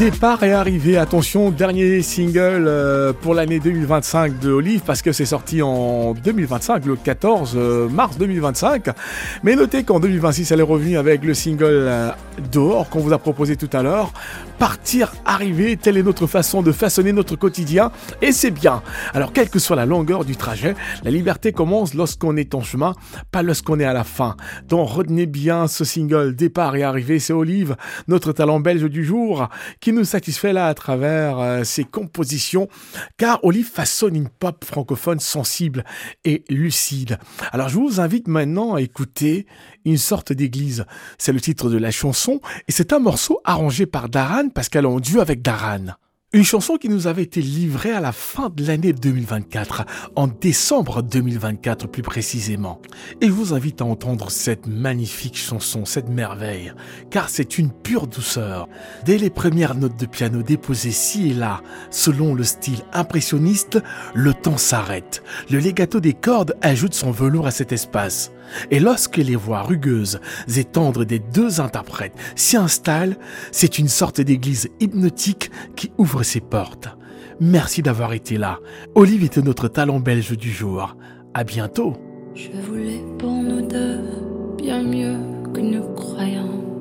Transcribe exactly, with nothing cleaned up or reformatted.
Départ et arrivée, attention, dernier single euh, pour l'année deux mille vingt-cinq de Olive parce que c'est sorti en deux mille vingt-cinq, le quatorze mars deux mille vingt-cinq. Mais notez qu'en deux mille vingt-six, elle est revenue avec le single euh, Dehors qu'on vous a proposé tout à l'heure. Partir, arriver, telle est notre façon de façonner notre quotidien et c'est bien. Alors quelle que soit la longueur du trajet, la liberté commence lorsqu'on est en chemin, pas lorsqu'on est à la fin. Donc retenez bien ce single Départ et arrivée, c'est Olive, notre talent belge du jour, qui nous satisfait là à travers euh, ses compositions, car Olive façonne une pop francophone sensible et lucide. Alors je vous invite maintenant à écouter Une sorte d'église. C'est le titre de la chanson et c'est un morceau arrangé par Daran, Pascal en duo avec Daran. Une chanson qui nous avait été livrée à la fin de l'année deux mille vingt-quatre, en décembre deux mille vingt-quatre plus précisément. Et je vous invite à entendre cette magnifique chanson, cette merveille, car c'est une pure douceur. Dès les premières notes de piano déposées ci et là, selon le style impressionniste, le temps s'arrête. Le legato des cordes ajoute son velours à cet espace. Et lorsque les voix rugueuses et tendres des deux interprètes s'y installent, c'est une sorte d'église hypnotique qui ouvre ses portes. Merci d'avoir été là. Olive était notre talent belge du jour. À bientôt. Je voulais pour nous deux bien mieux que nous croyons.